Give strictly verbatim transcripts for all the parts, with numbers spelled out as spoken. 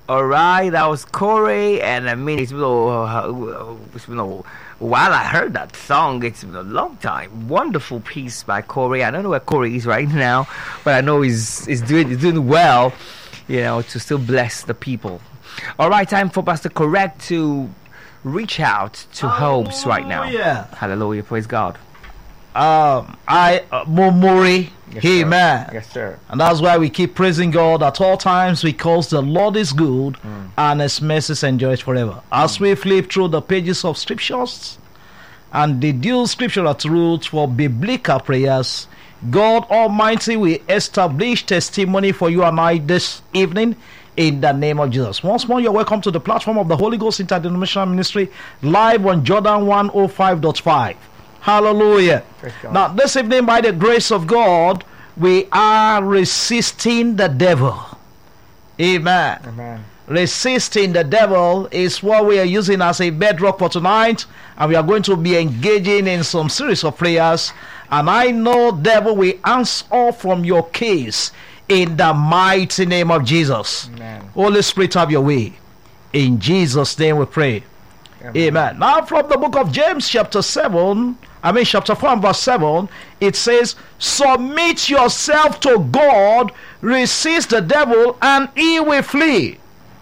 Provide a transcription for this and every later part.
All right, that was Corey, and I mean, it's been a, it's been a while I heard that song. It's been a long time. Wonderful piece by Corey. I don't know where Corey is right now, but I know he's, he's doing he's doing well, you know, to still bless the people. All right, time for Pastor Correct to reach out to Hopes right now. Hallelujah. Hallelujah, praise God. Um, I uh, Momori, Yes, amen. sir. Yes, sir. And that's why we keep praising God at all times, because the Lord is good mm. and His mercies endure forever. As mm. we flip through the pages of scriptures and deduce scriptural truth for biblical prayers, God Almighty will establish testimony for you and I this evening in the name of Jesus. Once more, you're welcome to the platform of the Holy Ghost Interdenominational Ministry, live on Jordan one oh five point five. Hallelujah. Now, this evening, by the grace of God, we are resisting the devil. Amen. Amen. Resisting the devil is what we are using as a bedrock for tonight, and we are going to be engaging in some series of prayers. And I know devil will answer from your case in the mighty name of Jesus. Amen. Holy Spirit, have your way. In Jesus' name we pray. Amen. Amen. Now, from the book of James, chapter seven, I mean, chapter four, and verse seven, it says, submit yourself to God, resist the devil, and he will flee.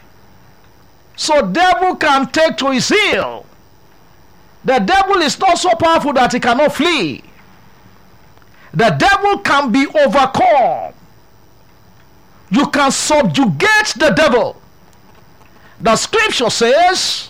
So, devil can take to his heel. The devil is not so powerful that he cannot flee. The devil can be overcome. You can subjugate the devil. The scripture says,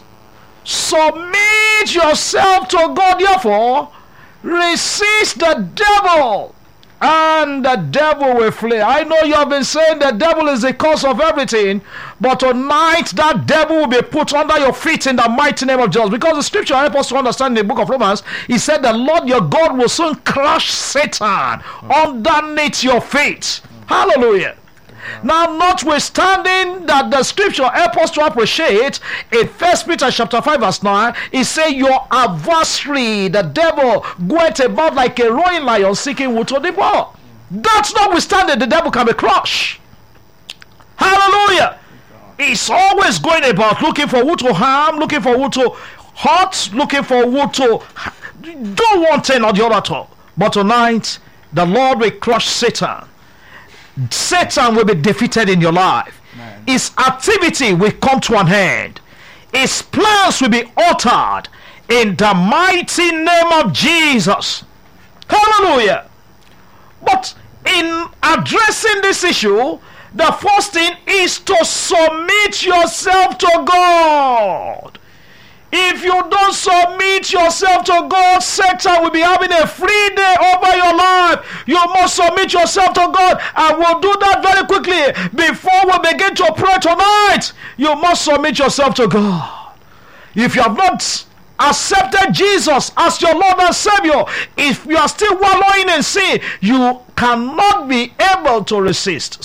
submit yourself to God, therefore, resist the devil, and the devil will flee. I know you have been saying the devil is the cause of everything, but tonight that devil will be put under your feet in the mighty name of Jesus, because the scripture helps us to understand in the book of Romans. He said the Lord your God will soon crush Satan mm. underneath your feet. Mm. Hallelujah. Now, notwithstanding that the scripture helps us to appreciate, in First Peter chapter five verse nine, it says your adversary, the devil, goeth about like a roaring lion seeking who to devour. That's notwithstanding, the devil can be crushed. Hallelujah. He's always going about looking for who to harm, looking for who to hurt, looking for who to do one thing or the other. But tonight, the Lord will crush Satan. Satan will be defeated in your life. Man. His activity will come to an end. His plans will be altered in the mighty name of Jesus. Hallelujah. But in addressing this issue, the first thing is to submit yourself to God. If you don't submit yourself to God, Satan will be having a free day over your life. You must submit yourself to God, and we'll do that very quickly before we begin to pray tonight. You must submit yourself to God. If you have not accepted Jesus as your Lord and Savior, if you are still wallowing in sin, you cannot be able to resist.